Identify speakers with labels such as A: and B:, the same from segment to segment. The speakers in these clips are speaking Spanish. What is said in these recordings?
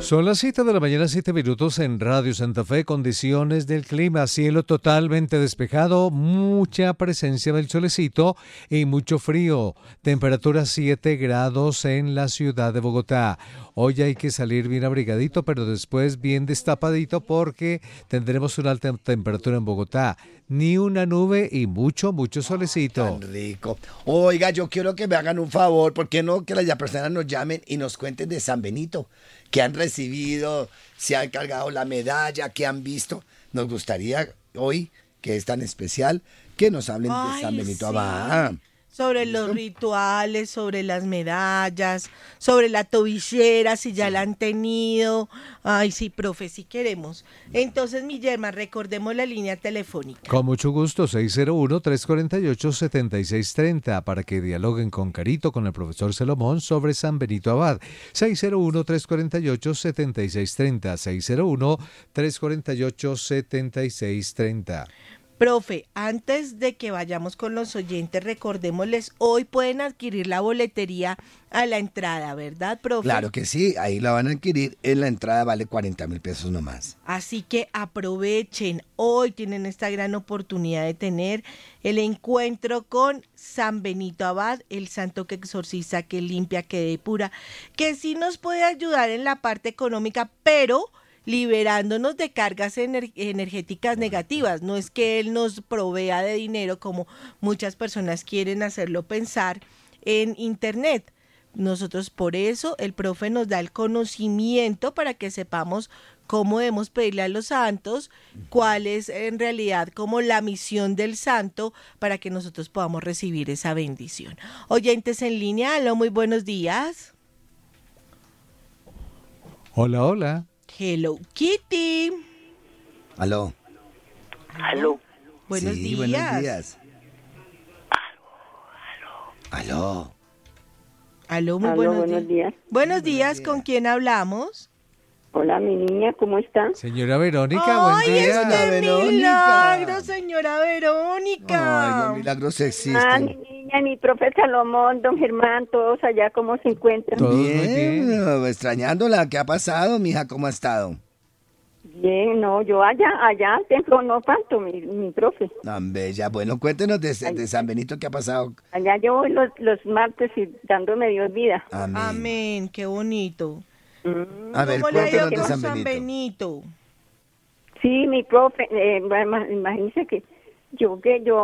A: Son las 7 de la mañana, 7 minutos en Radio Santa Fe. Condiciones del clima: cielo totalmente despejado, mucha presencia del solecito y mucho frío. Temperatura 7 grados en la ciudad de Bogotá. Hoy hay que salir bien abrigadito, pero después bien destapadito porque tendremos una alta temperatura en Bogotá. Ni una nube y mucho solecito.
B: Tan rico. Oiga, yo quiero que me hagan un favor. ¿Por qué no que las personas nos llamen y nos cuenten de San Benito? ¿Qué han recibido? ¿Se han cargado la medalla? ¿Qué han visto? Nos gustaría hoy, que es tan especial, que nos hablen de San Benito Abad.
C: Sobre los rituales, sobre las medallas, sobre la tobillera, si ya la han tenido. Ay, sí, profe, sí queremos. Entonces, mi yerma, recordemos la línea telefónica.
A: Con mucho gusto, 601-348-7630, para que dialoguen con Carito, con el profesor Salomón, sobre San Benito Abad. 601-348-7630, 601-348-7630.
C: Profe, antes de que vayamos con los oyentes, recordémosles, hoy pueden adquirir la boletería a la entrada, ¿verdad, profe?
B: Claro que sí, ahí la van a adquirir. En la entrada vale 40.000 pesos nomás.
C: Así que aprovechen, hoy tienen esta gran oportunidad de tener el encuentro con San Benito Abad, el santo que exorciza, que limpia, que depura, que sí nos puede ayudar en la parte económica, pero liberándonos de cargas energéticas negativas. No es que él nos provea de dinero como muchas personas quieren hacerlo pensar en internet. Nosotros, por eso el profe nos da el conocimiento para que sepamos cómo debemos pedirle a los santos, cuál es en realidad como la misión del santo para que nosotros podamos recibir esa bendición. Oyentes en línea, aló, muy buenos días.
A: Hola, hola.
C: Hello Kitty.
B: Aló.
D: Aló.
C: Buenos
B: Sí,
C: días.
B: buenos días. Aló.
C: Aló, muy
D: Aló, buenos días.
C: Buenos días, ¿con quién hablamos?
D: Hola, mi niña, ¿cómo está?
A: Señora Verónica, buen
C: ¡Ay,
A: día.
C: este
B: Verónica.
C: milagro, señora
B: Ay,
C: Verónica!
B: los milagros
D: Ah,
B: existen.
D: mi niña, mi profe Salomón, don Germán, todos allá, ¿cómo se encuentran?
A: Todos muy
B: Bien,
A: bien.
B: extrañándola. ¿Qué ha pasado, mija? ¿Cómo ha estado?
D: Bien, no, yo allá al templo no falto, mi profe.
B: Tan bella. Bueno, cuéntenos de San Benito, ¿qué ha pasado?
D: Allá yo voy los martes y dándome Dios vida.
B: Amén.
C: Amén, qué bonito.
B: A ver,
C: ¿Cómo le ha ido
B: cuéntenos de
C: con
B: San Benito.
C: Benito?
D: Sí, mi profe, imagínese que yo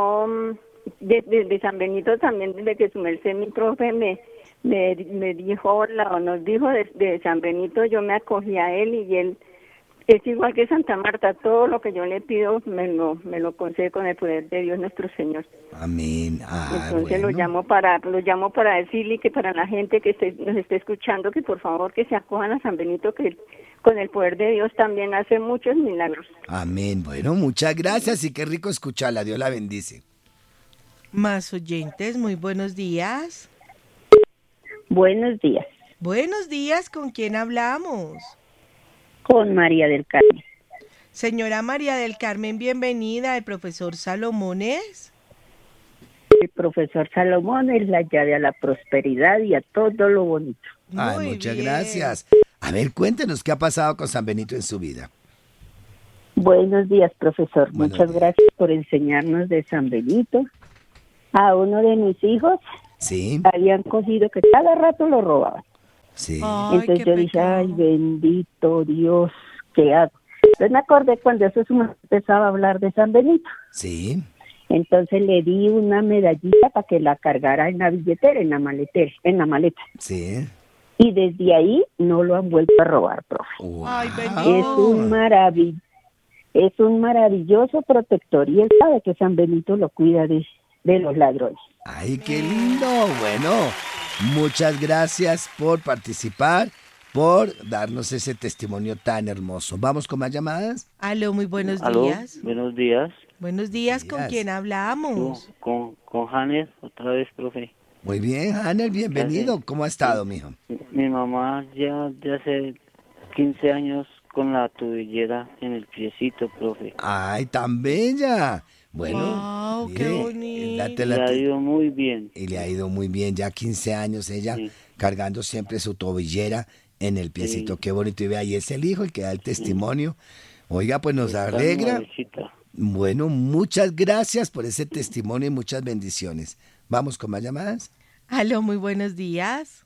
D: de San Benito también, desde que su merced, mi profe, me dijo, nos dijo de San Benito, yo me acogí a él y él es igual que Santa Marta, todo lo que yo le pido me lo concede con el poder de Dios nuestro Señor.
B: Amén.
D: Entonces
B: Bueno.
D: lo llamo para decirle que para la gente que nos esté escuchando, que por favor que se acojan a San Benito, que con el poder de Dios también hace muchos milagros.
B: Amén. Bueno, muchas gracias y qué rico escucharla. Dios la bendice.
C: Más oyentes, muy buenos días.
E: Buenos días,
C: Buenos días, ¿con quién hablamos?
E: con María del Carmen.
C: Señora María del Carmen, bienvenida. El profesor Salomón es.
E: El profesor Salomón es la llave a la prosperidad y a todo lo bonito.
B: Ay,
C: Muy
B: muchas
C: bien.
B: gracias. A ver, cuéntenos qué ha pasado con San Benito en su vida.
E: Buenos días, profesor.
B: Buenos
E: Muchas
B: días.
E: gracias por enseñarnos de San Benito. A uno de mis hijos
B: Sí,
E: habían cogido que cada rato lo robaban.
B: sí.
C: Ay,
E: Entonces
C: qué
E: yo dije,
C: pecado.
E: ay, bendito Dios, ¿qué hago? Entonces me acordé cuando eso empezaba a hablar de San Benito.
B: Sí.
E: Entonces le di una medallita para que la cargara en la billetera, en la maleta.
B: Sí.
E: Y desde ahí no lo han vuelto a robar, profe.
B: Wow.
C: Ay,
E: Es
C: bendito.
E: es un maravilloso protector y él sabe que San Benito lo cuida de los ladrones.
B: Ay, qué lindo. Bueno, muchas gracias por participar, por darnos ese testimonio tan hermoso. ¿Vamos con más llamadas?
C: Aló, muy buenos
F: Aló,
C: días.
F: buenos días.
C: Buenos días, ¿con
B: días.
C: quién hablamos?
F: Con Janes, otra vez, profe.
B: Muy bien, Hanel, bienvenido.
F: Gracias.
B: ¿Cómo ha estado, mijo?
F: Mi mamá ya de hace 15 años con la tubillera en el piecito, profe.
B: Ay, tan bella. Bueno,
C: Wow, qué
B: mire,
C: bonito.
B: date
F: Le
B: la
F: ha
B: tu-
F: ido muy bien.
B: y le ha ido muy bien, ya 15 años ella
F: Sí.
B: cargando siempre su tobillera En el piecito,
F: Sí.
B: qué bonito. Y ve, ahí es el hijo el que da el testimonio. Oiga, pues nos
F: Está
B: alegra.
F: nuevecita.
B: Bueno, muchas gracias por ese testimonio y muchas bendiciones. Vamos con más llamadas.
C: Aló, muy buenos días.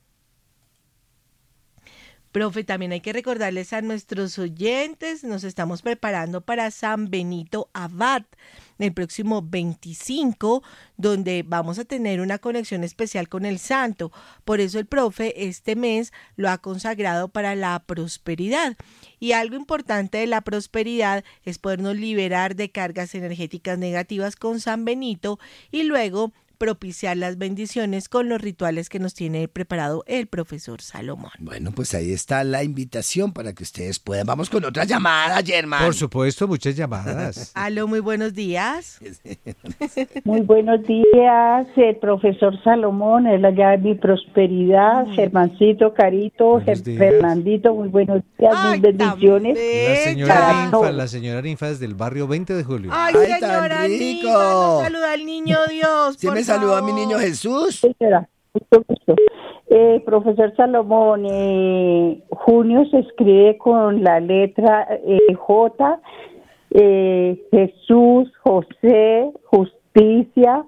C: Profe, también hay que recordarles a nuestros oyentes, nos estamos preparando para San Benito Abad, el próximo 25, donde vamos a tener una conexión especial con el santo. Por eso el profe este mes lo ha consagrado para la prosperidad. Y algo importante de la prosperidad es podernos liberar de cargas energéticas negativas con San Benito y luego propiciar las bendiciones con los rituales que nos tiene preparado el profesor Salomón.
B: Bueno, pues ahí está la invitación para que ustedes puedan. Vamos con otra llamada, Germán.
A: Por supuesto, muchas llamadas.
C: Aló, muy buenos días.
E: Muy buenos días, el profesor Salomón, es la llave de mi prosperidad, Germancito, Carito,
A: Buenos días.
E: Fernandito, muy buenos días,
C: Ay,
E: mis bendiciones.
A: La
C: tan
A: señora
C: bella.
A: Ninfa, la señora Ninfa desde el barrio 20 de julio.
C: Ay,
B: Ay, tan
C: señora
B: rico.
C: Ninfa, nos saluda al niño Dios.
B: ¿Sí
C: por
B: me saludó a mi
C: favor.
B: niño Jesús?
E: Señora, mucho gusto. Profesor Salomón, junio se escribe con la letra J, Jesús, José, justicia,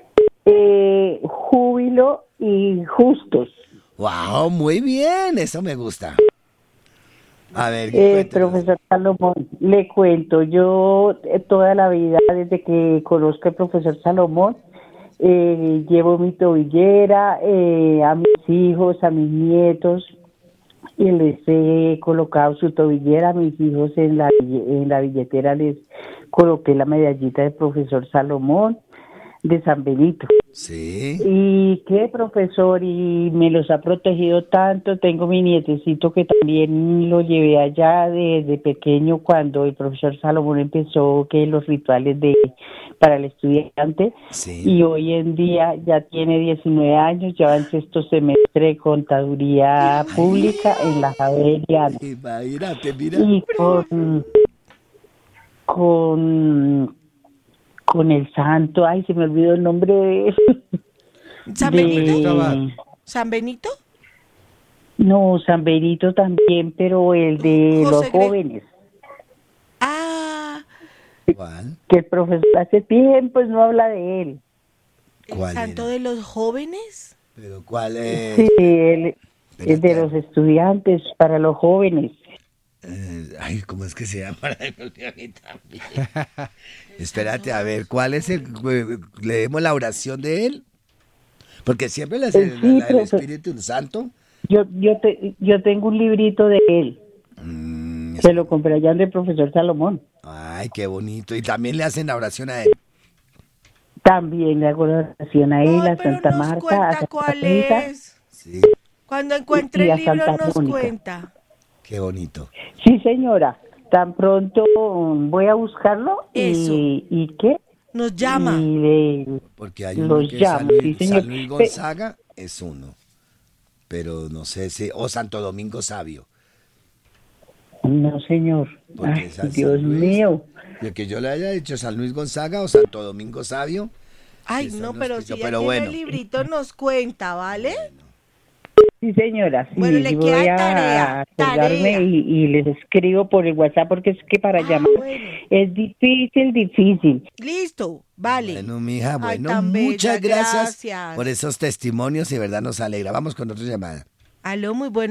E: júbilo y justos.
B: Wow, muy bien, eso me gusta. A ver, cuéntanos.
E: Profesor Salomón, le cuento, yo toda la vida, desde que conozco al profesor Salomón, llevo mi tobillera a mis hijos, a mis nietos, y les he colocado su tobillera a mis hijos en la billetera, les coloqué la medallita del profesor Salomón de San Benito.
B: Sí.
E: ¿Y qué, profesor? Y me los ha protegido tanto. Tengo mi nietecito que también lo llevé allá desde pequeño cuando el profesor Salomón empezó que los rituales para el estudiante.
B: Sí.
E: Y hoy en día ya tiene 19 años, ya va en sexto semestre de contaduría pública en la Javeriana.
B: Imagínate, mira.
E: Y con el santo, ay, se me olvidó el nombre de
C: ¿San
E: de-
C: Benito? ¿San Benito?
E: No, San Benito también, pero el de
C: José
E: los
C: Gre-
E: jóvenes,
C: Ah,
B: ¿Cuál?
E: que el profesor hace tiempo no habla de él.
C: ¿el
B: ¿Cuál
C: santo
B: era?
C: de los jóvenes?
B: ¿Pero cuál es?
E: Sí, él es de
B: Espérate.
E: los estudiantes, para los jóvenes.
B: Ay, ¿cómo es que se llama? Ay, me olvidé a mí también. Espérate, a ver, ¿cuál es el? ¿Leemos la oración de él? Porque siempre la,
E: Sí,
B: la del
E: profesor.
B: Espíritu Santo.
E: Yo tengo un librito de él, se lo compré allá del profesor Salomón.
B: Ay, qué bonito. Y también le hacen la oración a él.
E: También le hago la oración a él,
C: Ay,
E: a
C: pero
E: Santa
C: nos
E: Marta, a
C: cuenta
E: Santa
C: cuál
E: Rita.
C: es.
B: Sí,
C: Cuando encuentre
E: Y a
C: el libro
E: Santa
C: nos
E: Mónica.
C: cuenta.
B: qué bonito.
E: Sí, señora. Tan pronto voy a buscarlo
C: Eso.
E: y ¿qué?
C: Nos llama.
E: Y le-
B: Porque hay uno
E: Los
B: que es
E: llamo,
B: San Luis,
E: sí, señor.
B: San Luis Gonzaga es uno. Pero no sé si... O Santo Domingo Sabio.
E: No, señor.
B: Porque
E: Ay,
B: es San
E: Dios
B: Luis.
E: mío.
B: De que yo le haya dicho San Luis Gonzaga o Santo Domingo Sabio.
C: Ay,
B: Sí,
C: no,
B: son los
C: pero
B: que
C: si
B: yo-
C: ya
B: pero
C: tiene
B: bueno.
C: el librito nos cuenta, ¿vale?
E: Sí, señora. Sí,
C: Bueno, le
E: voy
C: queda
E: a
C: tarea,
E: acordarme
C: tarea.
E: y les escribo por el WhatsApp porque es que para llamar
C: Bueno.
E: es difícil.
C: Listo, vale.
B: Bueno, mija,
C: Ay,
B: bueno,
C: tan
B: muchas
C: bella,
B: gracias
C: gracias.
B: por esos testimonios y de verdad nos alegra. Vamos con otra llamada.
C: Aló, muy bueno.